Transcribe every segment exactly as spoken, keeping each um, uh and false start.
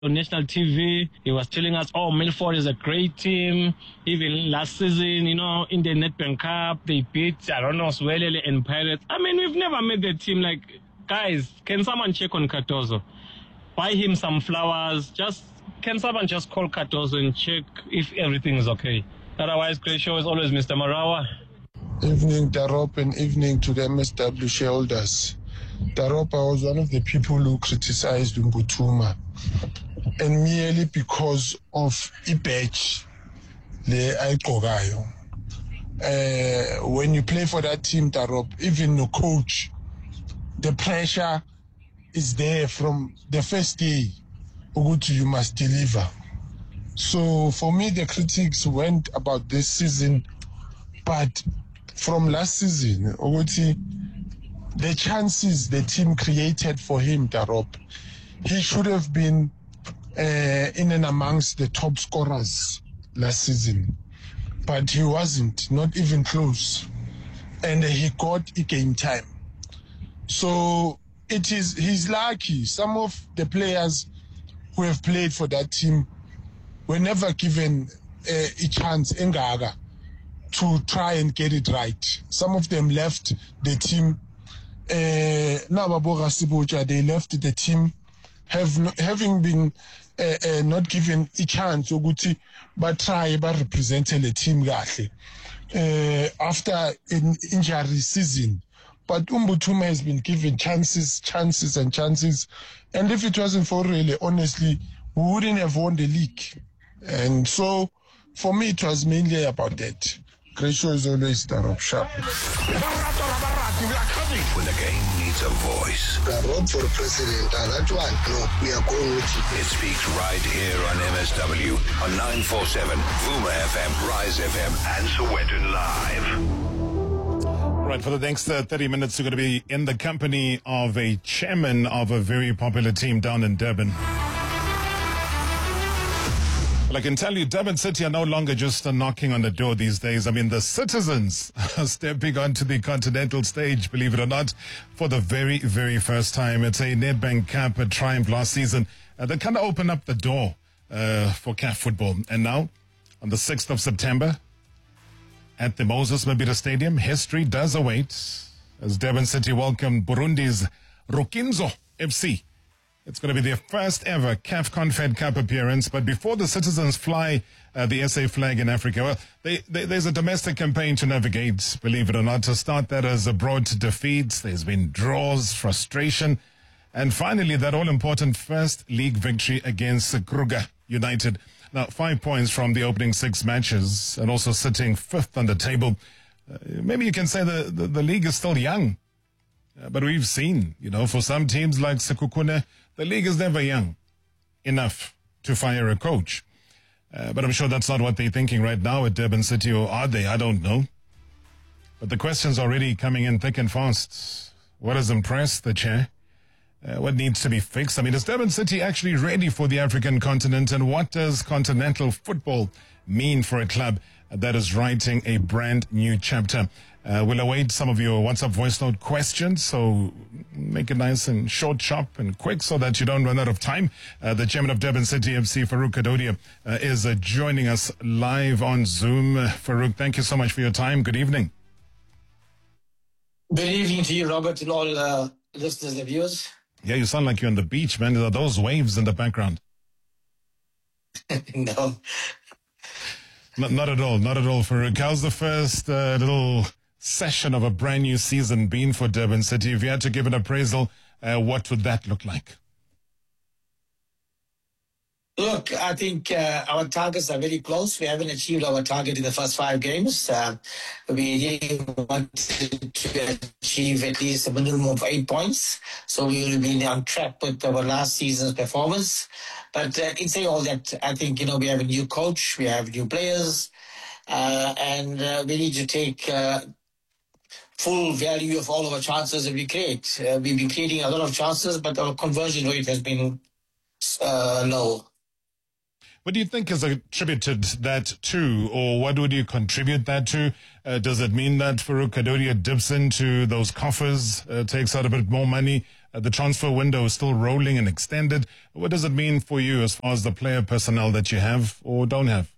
On national T V, he was telling us, oh, Milford is a great team. Even last season, you know, in the Nedbank Cup, they beat, I don't know, Swelele and Pirates. I mean, we've never made the team. Like, guys, can someone check on Cardozo? Buy him some flowers. Just, can someone just call Cardozo and check if everything is okay? Otherwise, great show is always Mister Marawa. Evening, Darop, and evening to the M S W shareholders. Darop, I was one of the people who criticized Mbuthuma. And merely because of a badge, the Aikogayo. Uh, when you play for that team, Darop, even the coach, the pressure is there from the first day. Ugutu, you must deliver. So for me, the critics went about this season, but from last season, Ugutu, the chances the team created for him, Darop, he should have been uh, in and amongst the top scorers last season. But he wasn't, not even close. And he got a game time. So it is, he's lucky. Some of the players who have played for that team were never given uh, a chance in Gaga to try and get it right. Some of them left the team. Uh, they left the team have no, having been uh, uh, not given a chance but try but represent the team uh, after an injury season. But Mbuthuma has been given chances, chances and chances. And if it wasn't for really, honestly, we wouldn't have won the league. And so, for me, it was mainly about that. Great show is always Darop Sharp. When the game needs a voice, Darop for president, and that one, no, we are going with it. It speaks right here on M S W, on nine forty-seven, Vuma F M, Rise F M, and Sowetan Live. Right, for the next uh, thirty minutes, we're going to be in the company of a chairman of a very popular team down in Durban. Well, I can tell you, Durban City are no longer just uh, knocking on the door these days. I mean, the citizens are stepping onto the continental stage, believe it or not, for the very, very first time. It's a Nedbank Cup a triumph last season. Uh, they kind of opened up the door uh, for C A F football. And now, on the sixth of September, at the Moses Mabhida Stadium, history does await as Durban City welcome Burundi's Rukinzo F C. It's going to be their first ever C A F Confed Cup appearance. But before the citizens fly uh, the S A flag in Africa, well, they, they, there's a domestic campaign to navigate, believe it or not. To start that as abroad defeats, there's been draws, frustration, and finally that all-important first league victory against Kruger United. Now, five points from the opening six matches and also sitting fifth on the table. Uh, maybe you can say the, the, the league is still young. Uh, but we've seen, you know, for some teams like Sekhukhune, the league is never young enough to fire a coach. Uh, but I'm sure that's not what they're thinking right now at Durban City, or are they? I don't know. But the question's already coming in thick and fast. What has impressed the chair? Uh, what needs to be fixed? I mean, is Durban City actually ready for the African continent? And what does continental football mean for a club that is writing a brand new chapter? Uh, we'll await some of your WhatsApp voice note questions, so make it nice and short, sharp, and quick so that you don't run out of time. Uh, the chairman of Durban City F C, Farouk Kadodia, uh, is uh, joining us live on Zoom. Uh, Farouk, thank you so much for your time. Good evening. Good evening to you, Robert, and all uh, listeners and viewers. Yeah, you sound like you're on the beach, man. Are those waves in the background? No. Not, not at all, not at all, Farouk. How's the first uh, little session of a brand new season been for Durban City? If you had to give an appraisal, uh, what would that look like? Look, I think uh, our targets are very close. We haven't achieved our target in the first five games. Uh, we wanted to achieve at least a minimum of eight points. So we will be on track with our last season's performance. But uh, in saying all that, I think, you know, we have a new coach, we have new players, uh, and uh, we need to take uh, full value of all of our chances that we create. Uh, we've been creating a lot of chances, but our conversion rate has been uh, low. What do you think is attributed that to, or what would you contribute that to? Uh, does it mean that Farouk Kadodia dips into those coffers, uh, takes out a bit more money Uh, the transfer window is still rolling and extended. What does it mean for you as far as the player personnel that you have or don't have?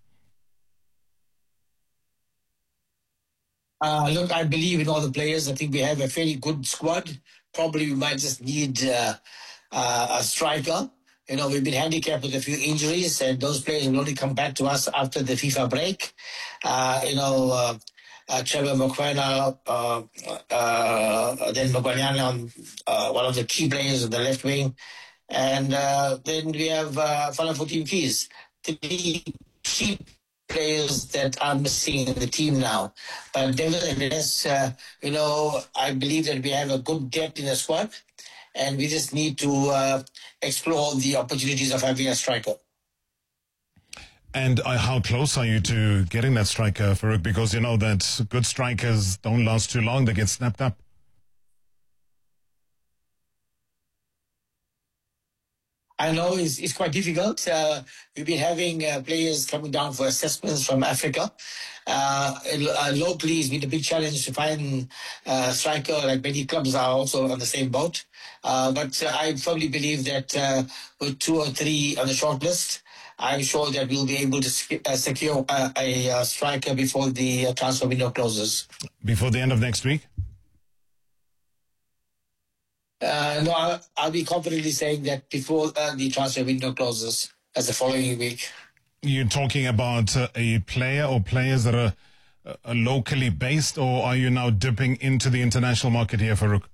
Uh, look, I believe in all the players. I think we have a fairly good squad. Probably we might just need uh, uh, a striker. You know, we've been handicapped with a few injuries, and those players will only come back to us after the FIFA break. Uh, you know, uh, uh, Trevor Mokwena, uh, uh, then Mokwanyana, uh, one of the key players on the left wing. And uh, then we have uh, Falafutin Keys. Three key players that are missing in the team now. But nevertheless, uh, you know, I believe that we have a good depth in the squad, and we just need to uh, explore the opportunities of having a striker. And uh, how close are you to getting that striker, Farouk? Because you know that good strikers don't last too long. They get snapped up. I know it's, it's quite difficult. Uh, we've been having uh, players coming down for assessments from Africa. Uh, uh, locally, it's been a big challenge to find uh, a striker, like many clubs are also on the same boat. Uh, but uh, I firmly believe that uh, with two or three on the short list, I'm sure that we'll be able to sec- uh, secure uh, a, a striker before the uh, transfer window closes. Before the end of next week? Uh, no, I'll, I'll be confidently saying that before uh, the transfer window closes, as the following week. You're talking about uh, a player or players that are uh, locally based, or are you now dipping into the international market here, Farouk?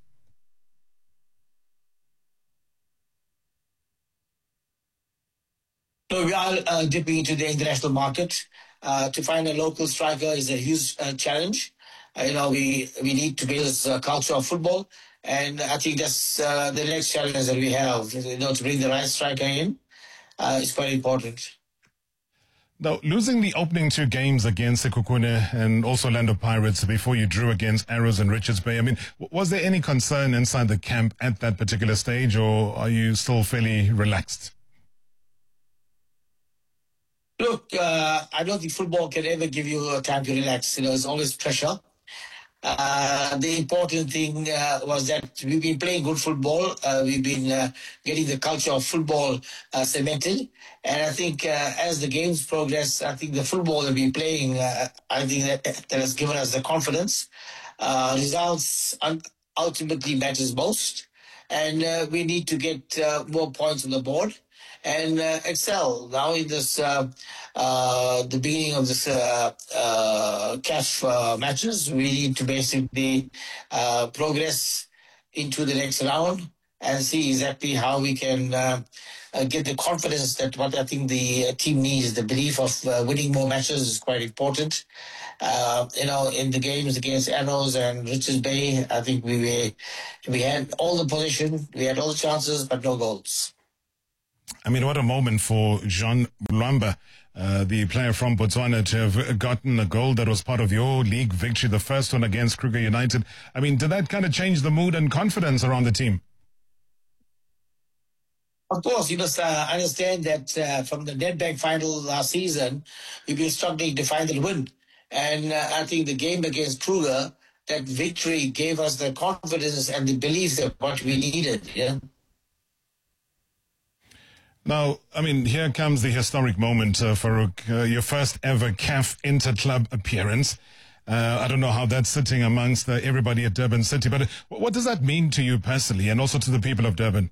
No, we are uh, dipping into the international market. Uh, to find a local striker is a huge uh, challenge. Uh, you know, we, we need to build a culture of football. And I think that's uh, the next challenge that we have. You know, to bring the right striker in uh, is quite important. Now, losing the opening two games against Sekhukhune and also Orlando Pirates before you drew against Arrows and Richards Bay, I mean, was there any concern inside the camp at that particular stage, or are you still fairly relaxed? Look, uh, I don't think football can ever give you a time to relax. You know, there's always pressure. Uh, the important thing uh, was that we've been playing good football. Uh, we've been uh, getting the culture of football uh, cemented. And I think uh, as the games progress, I think the football that we're playing, uh, I think that, that has given us the confidence. Uh, results un- ultimately matters most. And uh, we need to get uh, more points on the board and uh, excel. Now in this, uh, uh, the beginning of this uh, uh, C A F uh, matches, we need to basically uh, progress into the next round and see exactly how we can uh, uh, get the confidence that what I think the team needs. The belief of uh, winning more matches is quite important. Uh, you know, in the games against Arrows and Richards Bay, I think we were, we had all the position, we had all the chances, but no goals. I mean, what a moment for Jean Luamba, uh, the player from Botswana, to have gotten a goal that was part of your league victory, the first one against Kruger United. I mean, did that kind of change the mood and confidence around the team? Of course, you must uh, understand that uh, from the Nedbank final last season, we've been struggling to find the win. And uh, I think the game against Kruger, that victory gave us the confidence and the belief that what we needed, yeah. Now, I mean, here comes the historic moment, uh, Farouk, uh, your first ever C A F inter-club appearance. Uh, I don't know how that's sitting amongst uh, everybody at Durban City, but what does that mean to you personally and also to the people of Durban?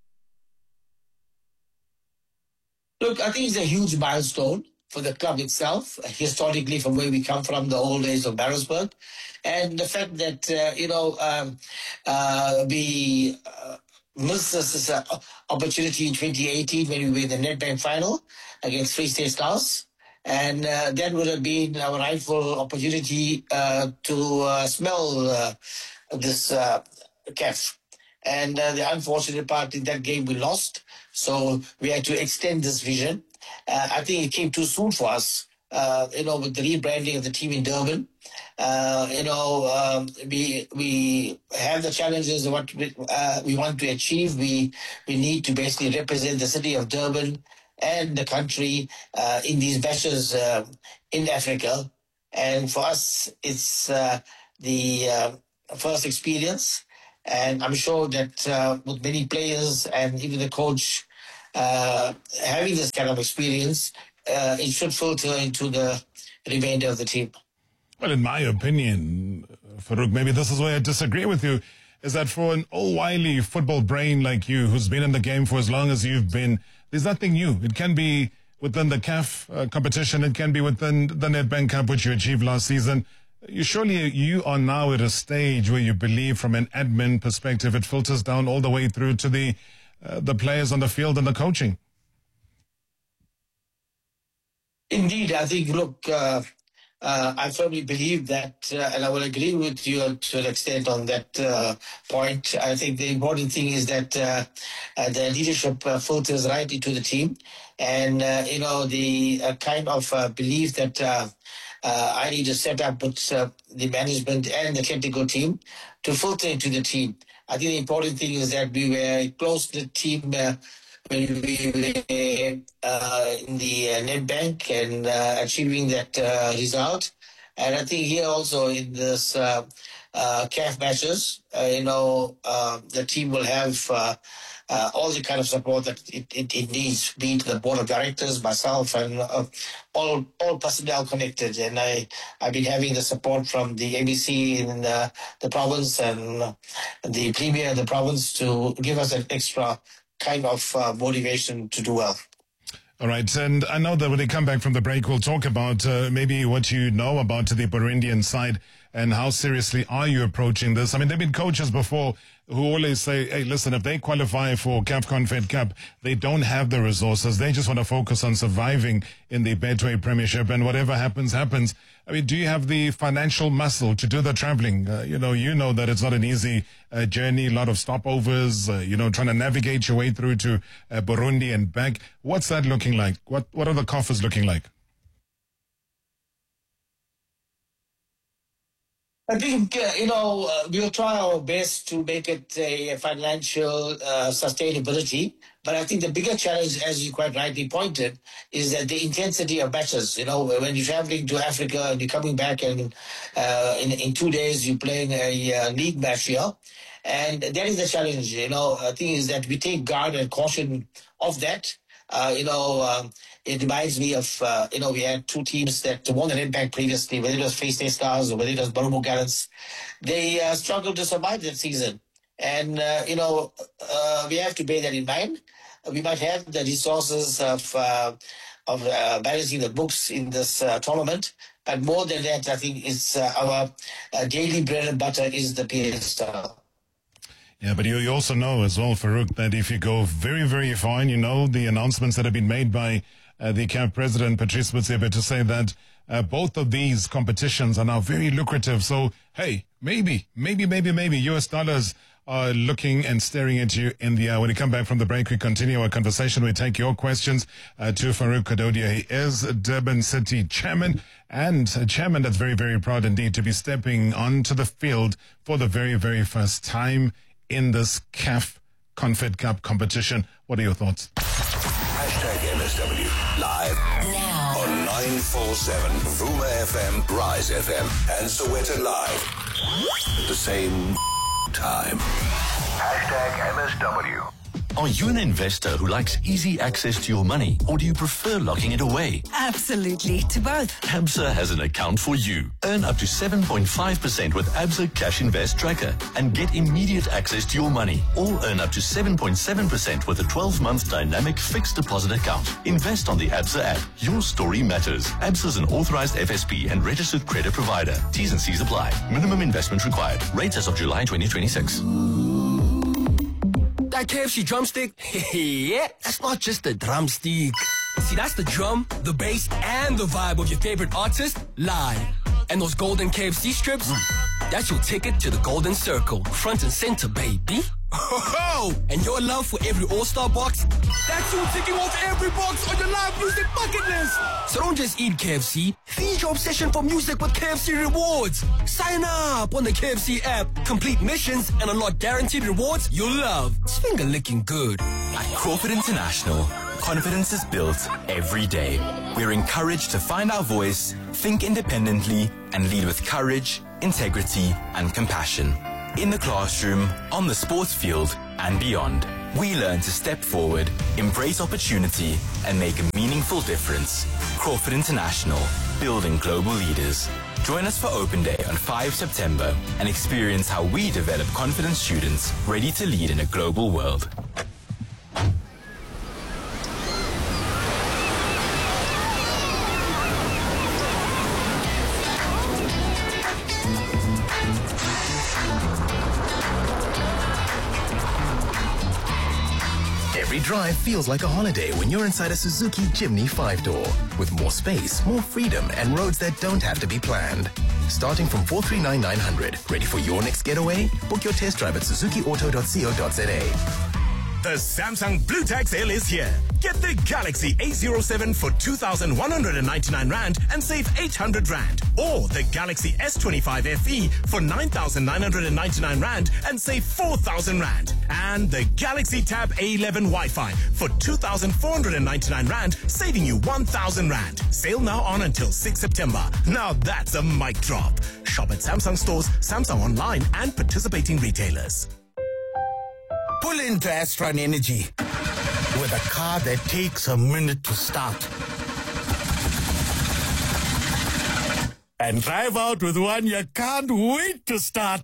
Look, I think it's a huge milestone for the club itself, historically from where we come from, the old days of Barrowsburg. And the fact that, uh, you know, um, uh, we... Uh, missed this uh, opportunity in twenty eighteen when we were in the Nedbank final against Free State Stars. And uh, that would have been our rightful opportunity uh, to uh, smell uh, this uh, C A F. And uh, the unfortunate part in that game we lost. So we had to extend this vision. Uh, I think it came too soon for us, uh, you know, with the rebranding of the team in Durban. Uh, you know, um, we we have the challenges of what we, uh, we want to achieve. We we need to basically represent the city of Durban and the country uh, in these matches uh, in Africa. And for us, it's uh, the uh, first experience. And I'm sure that uh, with many players and even the coach uh, having this kind of experience, uh, it should filter into the remainder of the team. Well, in my opinion, Farouk, maybe this is where I disagree with you, is that for an old wily football brain like you, who's been in the game for as long as you've been, there's nothing new. It can be within the C A F uh, competition, it can be within the Nedbank Cup, which you achieved last season. You surely you are now at a stage where you believe, from an admin perspective, it filters down all the way through to the uh, the players on the field and the coaching. Indeed, I think, look, uh, uh, I firmly believe that, uh, and I will agree with you to an extent on that uh, point. I think the important thing is that uh, uh, the leadership uh, filters right into the team. And, uh, you know, the uh, kind of uh, belief that uh, uh, I need to set up with uh, the management and the technical team to filter into the team. I think the important thing is that we were a close-knit team uh, when we were uh, in the uh, Nedbank and uh, achieving that uh, result. And I think here also in this uh, uh, C A F matches, uh, you know, uh, the team will have uh, uh, all the kind of support that it, it, it needs, be it the board of directors, myself, and uh, all all personnel connected. And I, I've been having the support from the A B C in uh, the province and uh, the premier in the province to give us an extra kind of uh, motivation to do well. All right, and I know that when they come back from the break, we'll talk about uh, maybe what you know about the Burundian side and how seriously are you approaching this. I mean, there have been coaches before who always say, hey, listen, if they qualify for C A F Confed Cup, they don't have the resources. They just want to focus on surviving in the Betway Premiership, and whatever happens, happens. I mean, do you have the financial muscle to do the traveling? Uh, you know, you know that it's not an easy uh, journey, a lot of stopovers, uh, you know, trying to navigate your way through to uh, Burundi and back. What's that looking like? What, what are the coffers looking like? I think, uh, you know, uh, we'll try our best to make it a financial uh, sustainability. But I think the bigger challenge, as you quite rightly pointed, is that the intensity of matches. You know, when you're traveling to Africa and you're coming back and uh, in, in two days you're playing a uh, league match here. And that is the challenge. You know, the thing is that we take guard and caution of that. Uh, you know, um, it reminds me of, uh, you know, we had two teams that won the Nedbank previously, whether it was Free State Stars or whether it was Barumbu Gallants. They uh, struggled to survive that season. And, uh, you know, uh, we have to bear that in mind. We might have the resources of uh, of uh, balancing the books in this uh, tournament. But more than that, I think it's uh, our uh, daily bread and butter is the P S L. Yeah, but you, you also know as well, Farouk, that if you go very, very far, you know the announcements that have been made by uh, the C A F president, Patrice Motsepe, to say that uh, both of these competitions are now very lucrative. So, hey, maybe, maybe, maybe, maybe U S dollars are looking and staring at you in the eye. When we come back from the break, we continue our conversation. We take your questions uh, to Farouk Kadodia. He is Durban City Chairman, and a chairman that's very, very proud indeed to be stepping onto the field for the very, very first time in this C A F Confed Cup competition. What are your thoughts? Hashtag M S W live now on nine four seven Vuma F M, Rise F M, and Soweto Live at the same time. Hashtag M S W. Are you an investor who likes easy access to your money, or do you prefer locking it away? absolutely to both. Absa has an account for you. Earn up to seven point five percent with Absa Cash Invest Tracker and get immediate access to your money, or earn up to seven point seven percent with a twelve-month dynamic fixed deposit account. Invest on the Absa app. Your story matters. Absa is an authorized F S P and registered credit provider. T's and C's apply. Minimum investment required. Rates as of July twenty twenty-six. That K F C drumstick? Yeah, that's not just a drumstick. See, that's the drum, the bass, and the vibe of your favorite artist live. And those golden K F C strips? That's your ticket to the golden circle. Front and center, baby. Oh, and your love for every all-star box? That's you ticking off every box on your live music bucket list. So don't just eat K F C. Feed your obsession for music with K F C rewards. Sign up on the K F C app. Complete missions and unlock guaranteed rewards you'll love. It's finger licking good. At Crawford International, confidence is built every day. We're encouraged to find our voice, think independently, and lead with courage, integrity, and compassion. In the classroom, on the sports field, and beyond, we learn to step forward, embrace opportunity, and make a meaningful difference. Crawford International, building global leaders. Join us for Open Day on the fifth of September and experience how we develop confident students ready to lead in a global world. Every drive feels like a holiday when you're inside a Suzuki Jimny five-door. With more space, more freedom, and roads that don't have to be planned. Starting from four three nine nine hundred. Ready for your next getaway? Book your test drive at suzuki auto dot co dot za. The Samsung Blue Tag sale is here. Get the Galaxy A zero seven for two thousand one hundred ninety-nine rand and save eight hundred rand. Or the Galaxy S twenty-five F E for nine thousand nine hundred ninety-nine rand and save four thousand rand. And the Galaxy Tab A eleven Wi-Fi for two thousand four hundred ninety-nine rand, saving you one thousand rand. Sale now on until sixth of September. Now that's a mic drop. Shop at Samsung stores, Samsung online and participating retailers. Pull into Astron Energy with a car that takes a minute to start. And drive out with one you can't wait to start.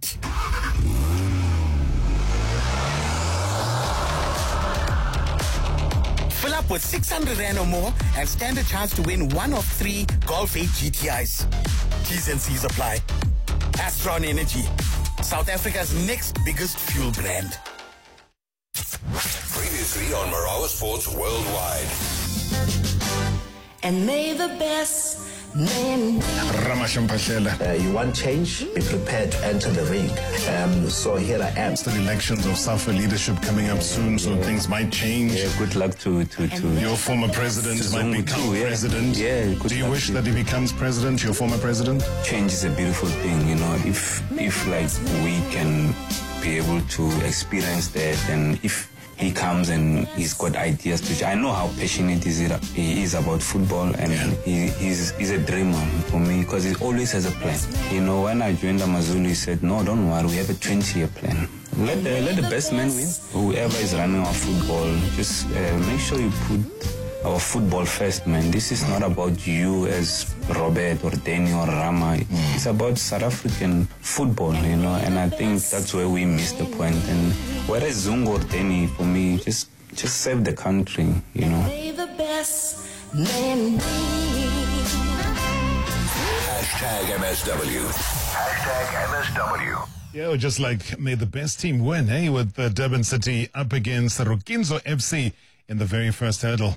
Fill up with six hundred rand or more and stand a chance to win one of three Golf eight G T Is. T's and C's apply. Astron Energy, South Africa's next biggest fuel brand. Previously on Marawa Sports Worldwide. And may the best man Ramashampashela. Uh, you want change? Be prepared to enter the ring. Um, so here I am. The elections of SAFA leadership coming up soon, so things might change. Yeah, good luck to to, to your former president might become too, yeah. president. Yeah. Do you wish that he becomes president? Your former president? Change is a beautiful thing, you know. If if like we can be able to experience that, and if he comes and he's got ideas to. I know how passionate he is about football, and yeah. he, he's, he's a dreamer for me because he always has a plan. You know, when I joined Amazulu, he said, "No, don't worry, we have a twenty-year plan. Let the let the best man win. Whoever is running our football, just uh, make sure you put our football first, man. This is not about you as Robert or Danny or Rama. Mm. It's about South African football, you know, and I think that's where we missed the point. And whereas Zungu or Danny, for me, just just save the country, you know. May the best man Hashtag M S W. Hashtag M S W. Yeah, just like may the best team win, hey, with the Durban City up against Rukinzo F C in the very first hurdle.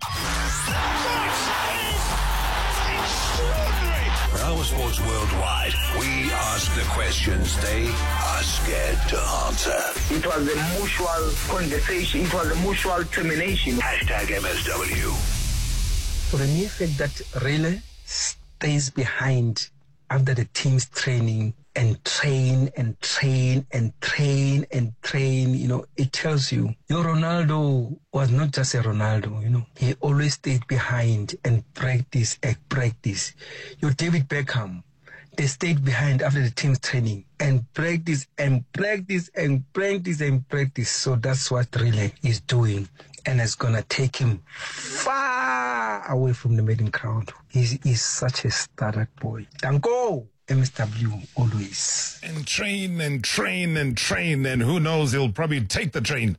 Marawa Sports Worldwide. We ask the questions they are scared to answer. It was a mutual conversation. It was a mutual termination. Hashtag M S W. For the mere fact that Rile stays behind after the team's training and train and train and train and train, you know, it tells you your Ronaldo was not just a Ronaldo, you know. He always stayed behind and practice and practice. Your David Beckham, they stayed behind after the team's training and practice and practice and practice and practice. So that's what Rile is doing. And it's going to take him far away from the maiden crowd. He's, he's such a starter boy. Danko! M S W always. And train and train and train, and who knows, he'll probably take the train.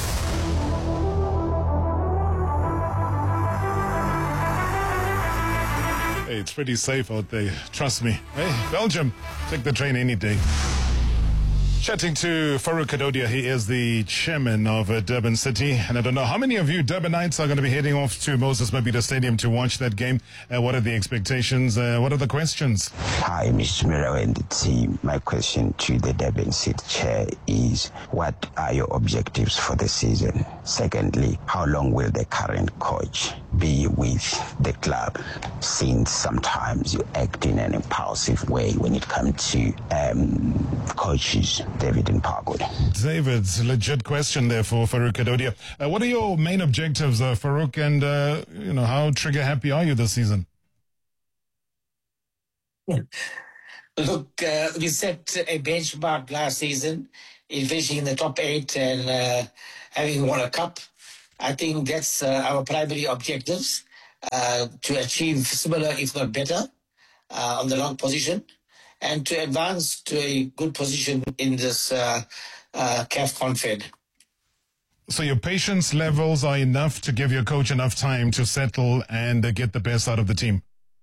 Hey, it's pretty safe out there, trust me. Hey, Belgium, take the train any day. Chatting to Farouk Kadodia, he is the chairman of uh, Durban City. And I don't know how many of you Durbanites are going to be heading off to Moses Mabhida Stadium to watch that game. Uh, what are the expectations? Uh, what are the questions? Hi, Mister Miller and the team. My question to the Durban City chair is, what are your objectives for the season? Secondly, how long will the current coach be with the club, since sometimes you act in an impulsive way when it comes to um, coaches? David in Parkwood. David's legit question there for Farouk Kadodia. Uh, what are your main objectives, uh, Farouk, and uh, you know, how trigger happy are you this season? Yeah. Look, uh, we set a benchmark last season in finishing in the top eight and uh, having won a cup. I think that's uh, our primary objectives, uh, to achieve similar, if not better, uh, on the long position, and to advance to a good position in this uh, uh, C A F Confed. So your patience levels are enough to give your coach enough time to settle and uh, get the best out of the team?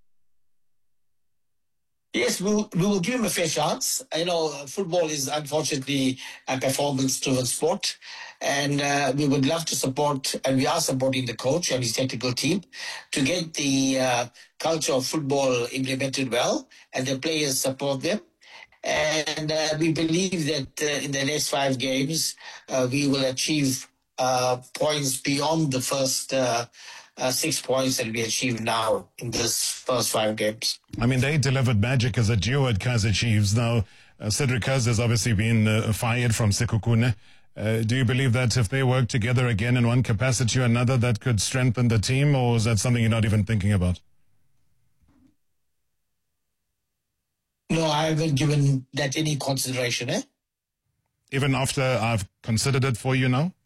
Yes, we'll, we will give him a fair chance. You know, football is unfortunately a performance-driven sport, and uh, we would love to support, and we are supporting the coach and his technical team to get the uh, culture of football implemented well, and the players support them. And uh, we believe that uh, in the next five games, uh, we will achieve uh, points beyond the first uh, uh, six points that we achieved now in this first five games. I mean, they delivered magic as a duo at Kaizer Chiefs. Now, uh, Cedric Kuz has obviously been uh, fired from Sekhukhune. Uh, do you believe that if they work together again in one capacity or another, that could strengthen the team, or is that something you're not even thinking about? No, I haven't given that any consideration, eh? Even after I've considered it for you now?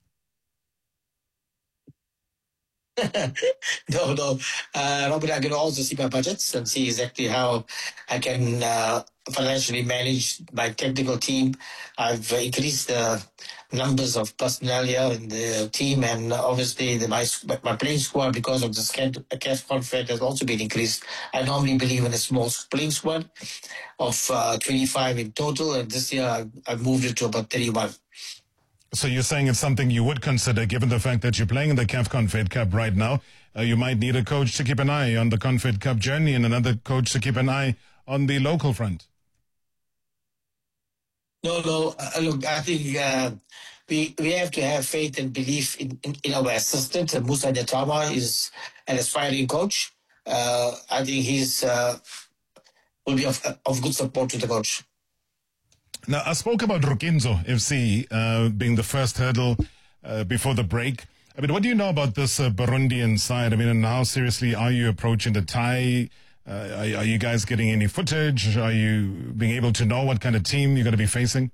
no, no. Uh, Robert, I can also see my budgets and see exactly how I can uh, financially manage my technical team. I've increased the numbers of personnel here in the team, and obviously the, my, my playing squad, because of the C A F Confed, has also been increased. I normally believe in a small playing squad of uh, twenty-five in total, and this year I've, I've moved it to about thirty-one. So you're saying it's something you would consider, given the fact that you're playing in the C A F Confed Cup right now. Uh, you might need a coach to keep an eye on the Confed Cup journey and another coach to keep an eye on the local front. No, no. Uh, look, I think uh, we we have to have faith and belief in, in, in our assistant. Uh, Musa Netama is an aspiring coach. Uh, I think he's uh, will be of, of good support to the coach. Now, I spoke about Rukinzo F C uh, being the first hurdle uh, before the break. I mean, what do you know about this uh, Burundian side? I mean, and how seriously are you approaching the tie? Uh, are, are you guys getting any footage? Are you being able to know what kind of team you're going to be facing?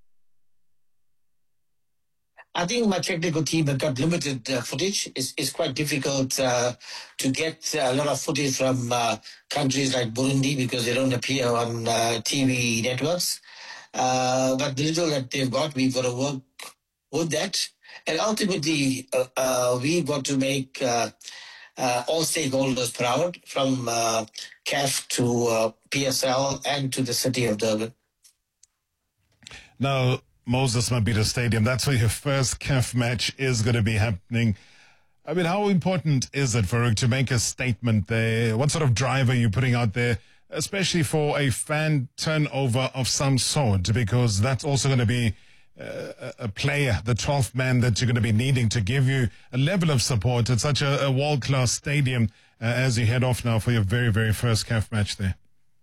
I think my technical team have got limited uh, footage. It's, it's quite difficult uh, to get a lot of footage from uh, countries like Burundi because they don't appear on uh, T V networks. Uh, but the little that they've got, we've got to work with that. And ultimately, uh, uh, we've got to make uh, uh, all stakeholders proud, from uh, C A F to uh, P S L and to the city of Durban. Now, Moses Mabhida Stadium, that's where your first C A F match is going to be happening. I mean, how important is it, Farouk, to make a statement there? What sort of drive are you putting out there, especially for a fan turnover of some sort, because that's also going to be uh, a player, the twelfth man that you're going to be needing to give you a level of support at such a, a world-class stadium uh, as you head off now for your very, very first C A F match there?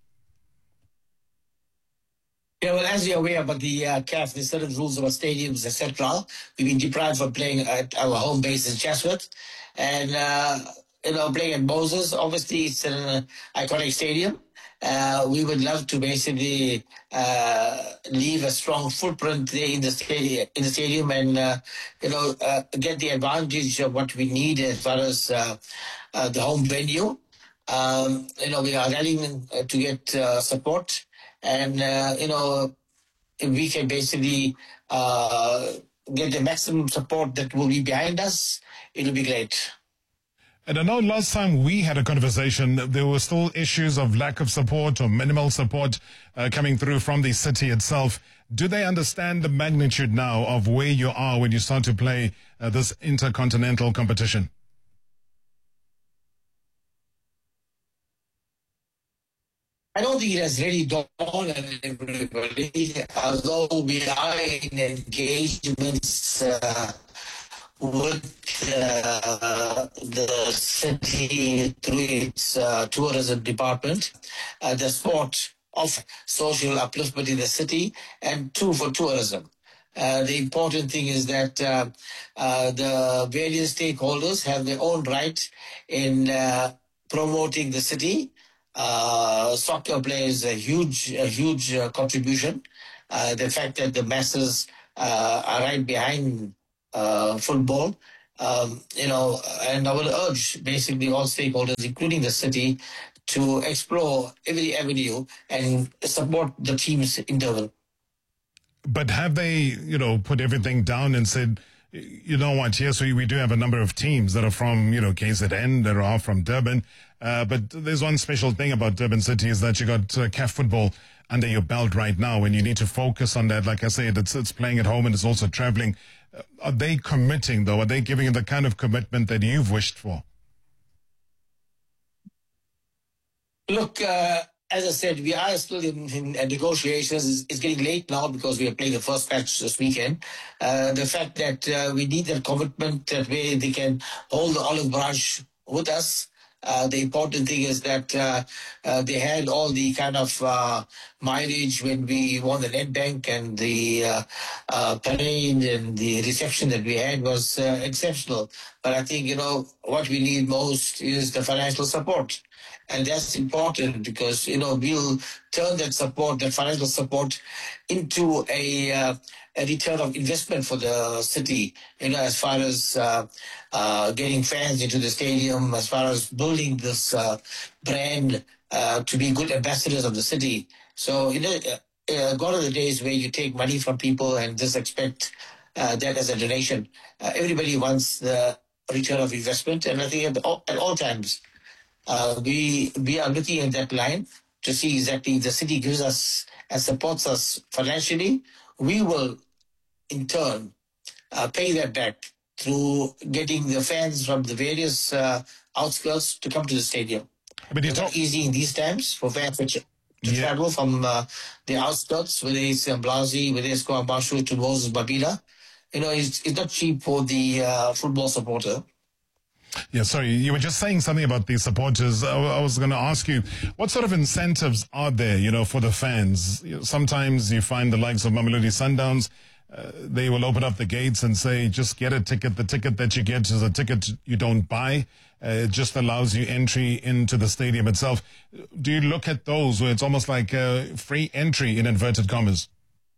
Yeah, well, as you're aware about the uh, C A F, there's certain rules about stadiums, et cetera. We've been deprived from playing at our home base in Chatsworth. And, uh, you know, playing at Moses, obviously it's an iconic stadium. Uh, we would love to basically uh, leave a strong footprint there in the stadium, in the stadium, and uh, you know uh, get the advantage of what we need as far as uh, uh, the home venue. Um, you know, we are rallying to get uh, support, and uh, you know, if we can basically uh, get the maximum support that will be behind us, it'll be great. And I know last time we had a conversation, there were still issues of lack of support or minimal support uh, coming through from the city itself. Do they understand the magnitude now of where you are when you start to play uh, this intercontinental competition? I don't think it has really dawned on everybody, although we are in engagements uh, with uh, the city through its uh, tourism department, uh, the sport of social upliftment in the city, and two, for tourism. Uh, the important thing is that uh, uh, the various stakeholders have their own right in uh, promoting the city uh, soccer plays a huge, a huge uh, contribution. Uh, the fact that the masses uh, are right behind uh, football, um, you know, and I will urge basically all stakeholders, including the city, to explore every avenue and support the team's endeavor. But have they, you know, put everything down and said, you know what, yes, we, we do have a number of teams that are from, you know, K Z N, that are from Durban. Uh, but there's one special thing about Durban City is that you got uh, C A F football under your belt right now, and you need to focus on that. Like I said, it's, it's playing at home and it's also traveling. Uh, are they committing, though? Are they giving the kind of commitment that you've wished for? Look, uh, as I said, we are still in, in negotiations. It's, it's getting late now because we are playing the first match this weekend. Uh, the fact that uh, we need that commitment that way they can hold the olive branch with us. Uh, the important thing is that uh, uh, they had all the kind of uh, mileage when we won the Nedbank, and the uh, uh, parade and the reception that we had was uh, exceptional. But I think, you know, what we need most is the financial support. And that's important because, you know, we'll turn that support, that financial support, into a, uh, a return of investment for the city, you know, as far as uh, uh, getting fans into the stadium, as far as building this uh, brand uh, to be good ambassadors of the city. So, you know, uh, gone are the days where you take money from people and just expect uh, that as a donation. Uh, everybody wants the return of investment, and I think at all, at all times, Uh, we we are looking at that line to see exactly if the city gives us and supports us financially. We will, in turn, uh, pay that back through getting the fans from the various uh, outskirts to come to the stadium. But it's not easy in these times for fans to, to yeah. travel from uh, the outskirts, whether it's Mblazi, whether it's KwaMashu to Moses Mabhida. You know, it's, it's not cheap for the uh, football supporter. Yeah, sorry, you were just saying something about the supporters. I, I was going to ask you, what sort of incentives are there, you know, for the fans? You know, sometimes you find the likes of Mamelodi Sundowns, uh, they will open up the gates and say, just get a ticket. The ticket that you get is a ticket you don't buy. Uh, it just allows you entry into the stadium itself. Do you look at those where it's almost like a free entry in inverted commas?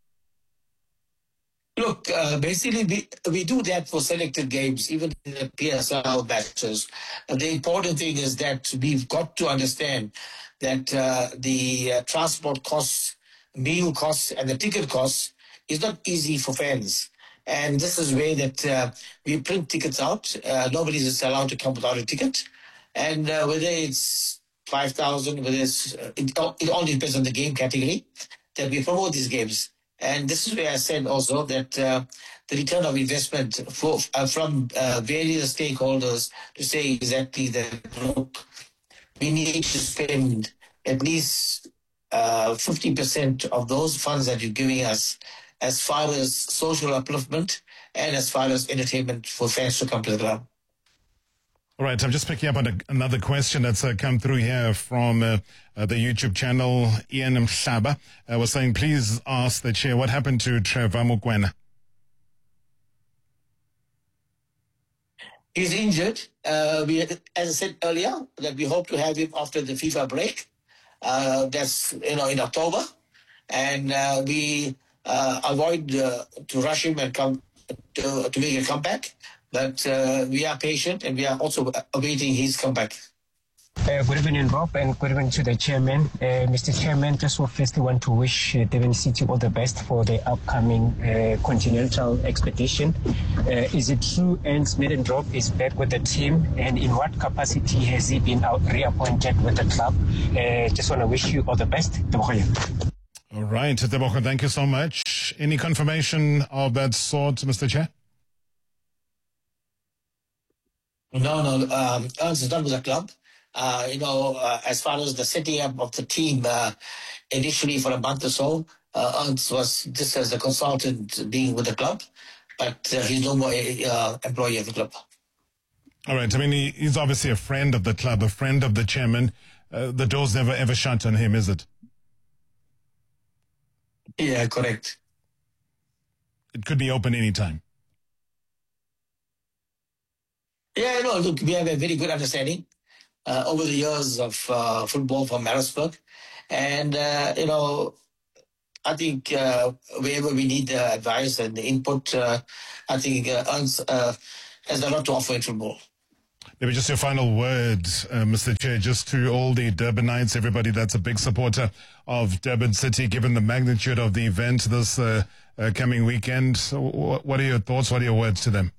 Look, uh, basically, we, we do that for selected games, even in the P S L matches. Uh, the important thing is that we've got to understand that uh, the uh, transport costs, meal costs, and the ticket costs is not easy for fans. And this is where that uh, we print tickets out. Uh, nobody is allowed to come without a ticket. And uh, whether it's five thousand, whether it's, uh, it, it all depends on the game category that we promote these games. And this is where I said also that uh, the return of investment for, uh, from uh, various stakeholders to say exactly that, look, we need to spend at least uh, fifty percent of those funds that you're giving us as far as social upliftment and as far as entertainment for fans to come to the ground. All right, I'm just picking up on a, another question that's uh, come through here from uh, uh, the YouTube channel. Ian Mhlaba uh, was saying, please ask the chair, what happened to Trevor Mokoena? He's injured. Uh, we, as I said earlier, that we hope to have him after the FIFA break. Uh, that's, you know, in October. And uh, we uh, avoid uh, to rush him and come to, to make a comeback. But uh, we are patient and we are also awaiting his comeback. Uh, good evening, Rob, and good evening to the chairman. Uh, Mister Chairman, just firstly want to wish uh, Durban City all the best for the upcoming uh, continental expedition. Uh, is it true Ernst Middendorp is back with the team, and in what capacity has he been out reappointed with the club? Uh, just want to wish you all the best. All right, Tebogo, thank you so much. Any confirmation of that sort, Mister Chair? No, no, um, Ernst is done with the club. Uh, you know, uh, as far as the setting up of the team, uh, initially for a month or so, uh, Ernst was just as a consultant being with the club, but uh, he's no more a uh, employee of the club. All right. I mean, he, he's obviously a friend of the club, a friend of the chairman. Uh, the door's never ever shut on him, is it? Yeah, correct. It could be open anytime. Yeah, no, look, we have a very good understanding. uh, over the years of uh, football from Maritzburg. And, uh, you know, I think uh, wherever we need the advice and the input, uh, I think uh, Ernst uh, has a lot to offer in football. Maybe just your final word, uh, Mister Chair, just to all the Durbanites, everybody that's a big supporter of Durban City, given the magnitude of the event this uh, uh, coming weekend. What are your thoughts? What are your words to them?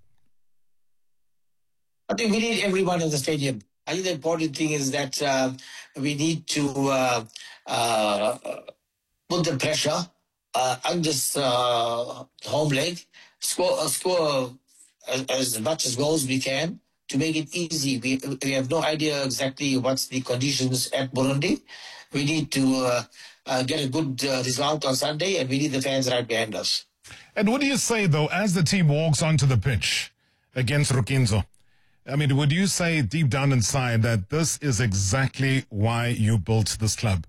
I think we need everyone in the stadium. I think the important thing is that uh, we need to uh, uh, put the pressure uh, on this uh, home leg, score, uh, score as, as much as goals we can, to make it easy. We, we have no idea exactly what's the conditions at Burundi. We need to uh, uh, get a good uh, result on Sunday, and we need the fans right behind us. And what do you say, though, as the team walks onto the pitch against Rukinzo? I mean, would you say deep down inside that this is exactly why you built this club?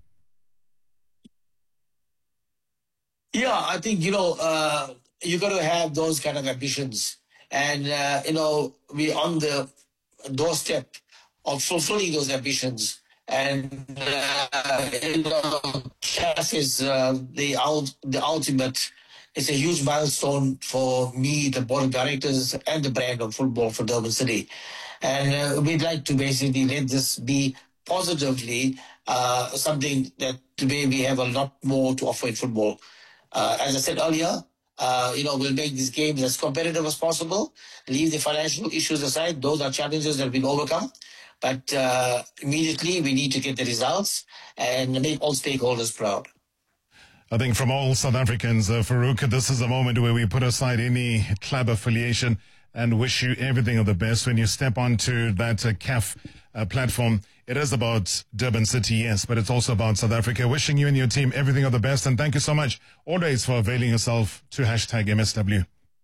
Yeah, I think, you know, uh, you got to have those kind of ambitions. And, uh, you know, we're on the doorstep of fulfilling those ambitions. And, uh, you know, C A F is uh, the, ult- the ultimate. It's a huge milestone for me, the board of directors, and the brand of football for Durban City. And uh, we'd like to basically let this be positively uh, something that today we have a lot more to offer in football. Uh, as I said earlier, Uh, you know, we'll make these games as competitive as possible, leave the financial issues aside. Those are challenges that we'll overcome. But uh, immediately we need to get the results and make all stakeholders proud. I think from all South Africans, uh, Farouk, this is a moment where we put aside any club affiliation and wish you everything of the best when you step onto that uh, C A F uh, platform. It is about Durban City, yes, but it's also about South Africa. Wishing you and your team everything of the best, and thank you so much, always, for availing yourself to hashtag M S W.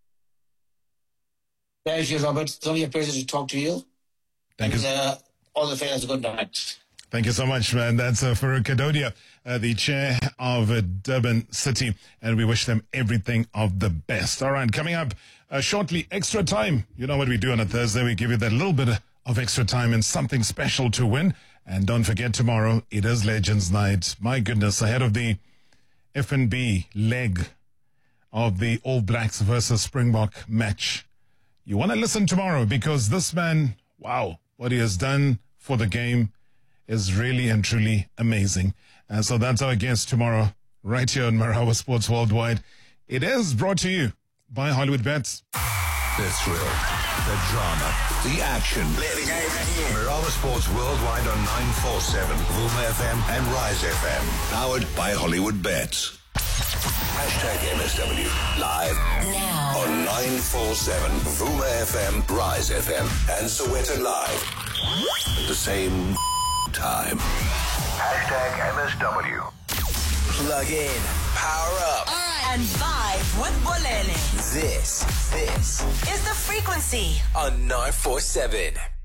Thank you, Robert. It's only a pleasure to talk to you. Thank and, you. Uh, all the fans, good night. Thank you so much, man. That's uh, Farouk Kadodia, uh, the chair of uh, Durban City, and we wish them everything of the best. All right, coming up uh, shortly, extra time. You know what we do on a Thursday? We give you that little bit of extra time and something special to win. And don't forget, tomorrow, it is Legends Night. My goodness, ahead of the F N B leg of the All Blacks versus Springbok match. You want to listen tomorrow because this man, wow, what he has done for the game is really and truly amazing. And so that's our guest tomorrow, right here on Marawa Sports Worldwide. It is brought to you by Hollywood Bets. The thrill, the drama, the action. Play the game again. Marawa Sports Worldwide on nine forty-seven, Vuma F M and Rise F M. Powered by Hollywood Bets. Hashtag M S W. Live now on nine forty-seven, Vuma F M, Rise F M, and Soweto Live. At the same time. Hashtag M S W. Plug in, power up, and vibe with Bolele. This, this is the frequency on nine forty-seven.